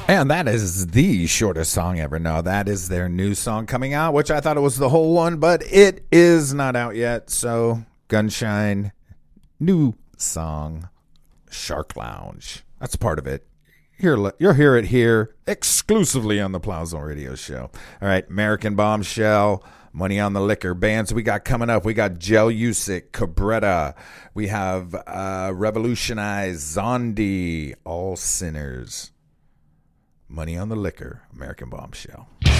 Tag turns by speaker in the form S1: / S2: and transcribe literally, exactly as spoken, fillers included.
S1: And that is the shortest song ever. No, that is their new song coming out, which I thought it was the whole one, but it is not out yet. So, Gunshine, new song, Shark Lounge. That's part of it. Here, you'll hear it here exclusively on the Plowzone Radio Show. All right, American Bombshell, Money on the Liquor bands we got coming up. We got Gel Usick, Cabretta. We have uh, Revolutionize, Zondi, All Sinners. Money on the Liquor, American Bombshell.